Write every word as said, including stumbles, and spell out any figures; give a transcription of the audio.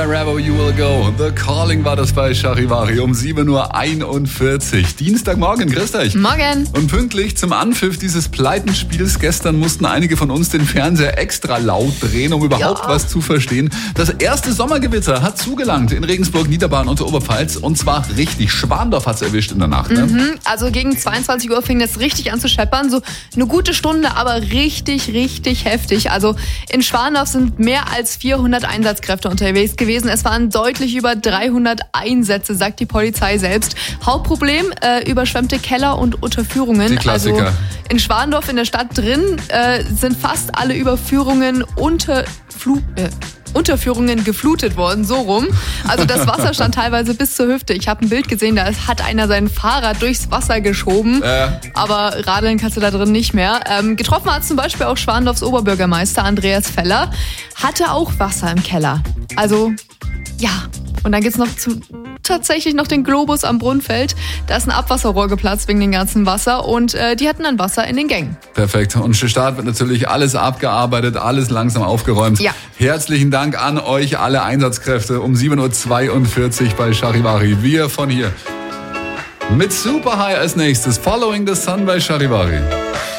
Wherever you will go. The Calling war das bei Charivari um sieben Uhr einundvierzig. Dienstagmorgen, grüßt euch. Morgen. Und pünktlich zum Anpfiff dieses Pleitenspiels gestern mussten einige von uns den Fernseher extra laut drehen, um überhaupt Ja. was zu verstehen. Das erste Sommergewitter hat zugelangt in Regensburg, Niederbayern und der Oberpfalz. Und zwar richtig. Schwandorf hat's erwischt in der Nacht. Ne? Mhm, also gegen zweiundzwanzig Uhr fing das richtig an zu scheppern. So eine gute Stunde, aber richtig, richtig heftig. Also in Schwandorf sind mehr als vierhundert Einsatzkräfte unterwegs gewesen. Es waren deutlich über dreihundert Einsätze, sagt die Polizei selbst. Hauptproblem, äh, überschwemmte Keller und Unterführungen. Die Klassiker. Also in Schwandorf in der Stadt drin äh, sind fast alle Überführungen unter Flu äh, Unterführungen geflutet worden, so rum. Also das Wasser stand teilweise bis zur Hüfte. Ich habe ein Bild gesehen, da hat einer sein Fahrrad durchs Wasser geschoben. Äh. Aber radeln kannst du da drin nicht mehr. Ähm, getroffen hat zum Beispiel auch Schwandorfs Oberbürgermeister Andreas Feller. Hatte auch Wasser im Keller. Also, ja. Und dann gibt's noch zu, tatsächlich noch den Globus am Brunnfeld. Da ist ein Abwasserrohr geplatzt wegen dem ganzen Wasser. Und äh, die hatten dann Wasser in den Gängen. Perfekt. Und für Start wird natürlich alles abgearbeitet, alles langsam aufgeräumt. Ja. Herzlichen Dank an euch alle Einsatzkräfte um sieben Uhr zweiundvierzig bei Charivari. Wir von hier. Mit Super High als nächstes. Following the Sun bei Charivari.